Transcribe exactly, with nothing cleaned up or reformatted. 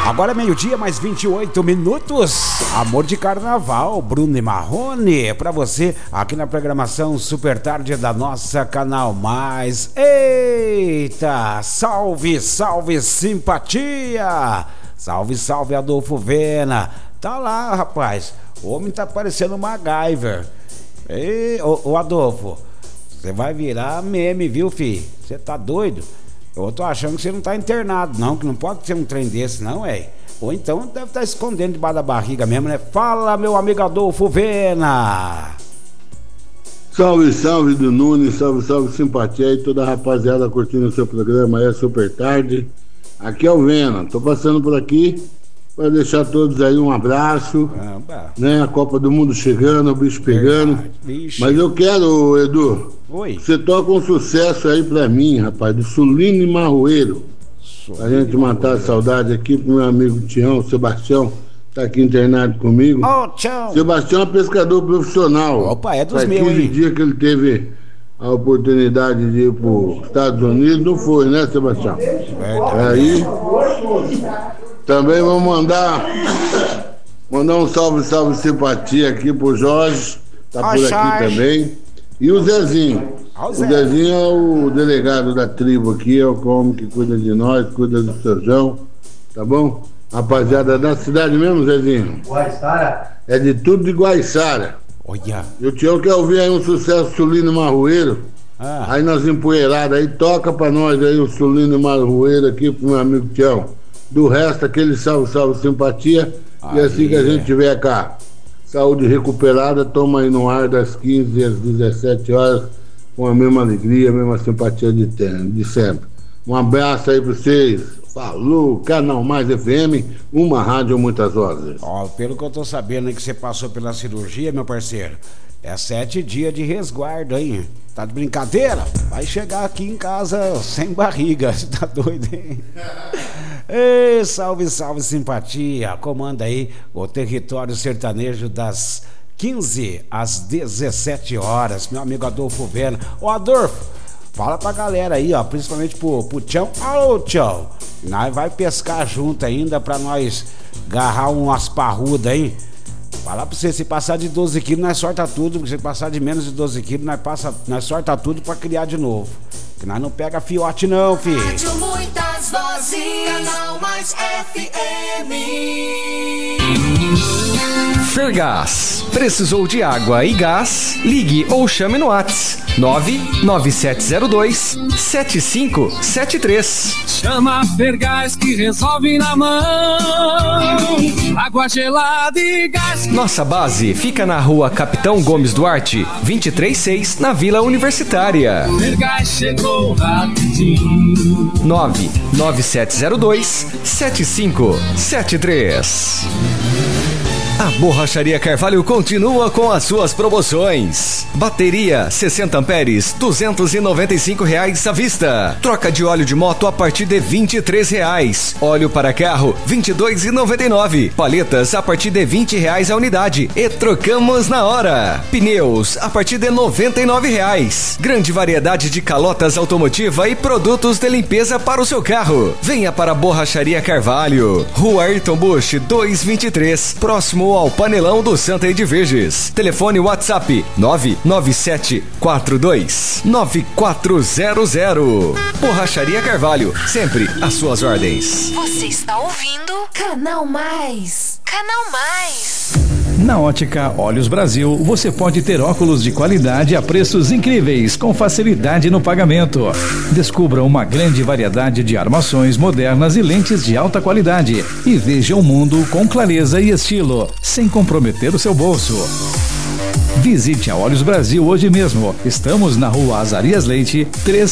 Agora é meio-dia, mais vinte e oito minutos. Amor de Carnaval, Bruno e Marrone, pra você aqui na programação Super Tarde da nossa Canal Mais. Eita, salve, salve simpatia. Salve, salve Adolfo Vena. Tá lá, rapaz, o homem tá parecendo MacGyver. Ei, ô, ô Adolfo, você vai virar meme, viu, filho? Você tá doido? Eu tô achando que você não tá internado, não, que não pode ser um trem desse, não, é. Ou então deve estar escondendo debaixo da barriga mesmo, né? Fala, meu amigo Adolfo Vena! Salve, salve do Nunes, salve, salve simpatia e toda a rapaziada curtindo o seu programa, é Super Tarde. Aqui é o Vena, tô passando por aqui para deixar todos aí um abraço, ah, né? A Copa do Mundo chegando, o bicho pegando. Mas eu quero, Edu, Oi. Você toca um sucesso aí pra mim, rapaz, do Sulino e Marroeiro. Sulino a gente matar a saudade aqui pro meu amigo Tião, Sebastião, tá aqui internado comigo. Ô, Tião! Sebastião é pescador profissional. Opa, é dos Faz meus, quinze hein? dias que ele teve a oportunidade de ir pros Estados Unidos, não foi, né, Sebastião? Verdade. Aí, também vamos mandar, mandar um salve, salve simpatia aqui pro Jorge, tá por aqui também. E o Zezinho. O Zezinho é o delegado da tribo aqui, é o homem que cuida de nós, cuida do seu João, tá bom? Rapaziada da cidade mesmo, Zezinho? Guaiçara? É de tudo de Guaiçara. Olha. E o Tião quer ouvir aí um sucesso Sulino Marroeiro. Ah. Aí nas empoeiradas aí, toca pra nós aí o Sulino Marroeiro aqui pro meu amigo Tião. Do resto, aquele salve, salve simpatia. Aí. E assim que a gente tiver cá, saúde recuperada, toma aí no ar das quinze às dezessete horas, com a mesma alegria, a mesma simpatia de, de sempre. Um abraço aí pra vocês. Falou, Canal Mais F M, uma rádio, muitas vozes. Ó, pelo que eu tô sabendo aí que você passou pela cirurgia, meu parceiro, é sete dias de resguardo, hein? Tá de brincadeira? Vai chegar aqui em casa sem barriga, você tá doido, hein? Ei, salve, salve simpatia, comanda aí o território sertanejo das quinze às dezessete horas, meu amigo Adolfo Vena. Ô Adolfo, fala pra galera aí, ó, principalmente pro, pro Tchão. Alô, Tchão, nós vai pescar junto ainda pra nós agarrar umas parrudas, hein? Fala pra você, se passar de doze quilos, nós sorta tudo, porque se passar de menos de doze quilos, nós, passa, nós sorta tudo pra criar de novo. Que nós não pega fiote não, filho. Rádio Muitas Vozes, Canal Mais F M. Fergás. Precisou de água e gás? Ligue ou chame no WhatsApp nove nove sete zero dois sete cinco sete três. Chama Fergás que resolve na mão. Água gelada e gás. Nossa base fica na rua Capitão Gomes Duarte, vinte e três seis, na Vila Universitária. Fergás chegou rapidinho. nove nove sete zero dois sete cinco sete três. A Borracharia Carvalho continua com as suas promoções. Bateria sessenta amperes, duzentos e noventa e cinco reais à vista. Troca de óleo de moto a partir de vinte e três reais. Óleo para carro, vinte e dois e noventa e nove. Paletas a partir de vinte reais a unidade. E trocamos na hora. Pneus a partir de noventa e nove reais. Grande variedade de calotas automotiva e produtos de limpeza para o seu carro. Venha para a Borracharia Carvalho. Rua Ayrton Busch duzentos e vinte e três, próximo ao Panelão do Santa Edviges. Telefone WhatsApp nove nove sete quatro dois nove quatro zero zero. Borracharia Carvalho, sempre às suas ordens. Você está ouvindo Canal Mais. Canal Mais. Na Ótica Olhos Brasil, você pode ter óculos de qualidade a preços incríveis, com facilidade no pagamento. Descubra uma grande variedade de armações modernas e lentes de alta qualidade e veja o mundo com clareza e estilo, sem comprometer o seu bolso. Visite a Olhos Brasil hoje mesmo. Estamos na rua Azarias Leite, três